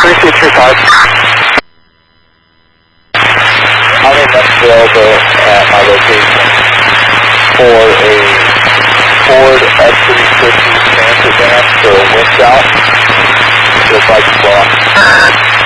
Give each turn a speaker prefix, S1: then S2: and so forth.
S1: 3635. I'm in available at my location for a Ford F-350 transit van for a wind out. Just like block.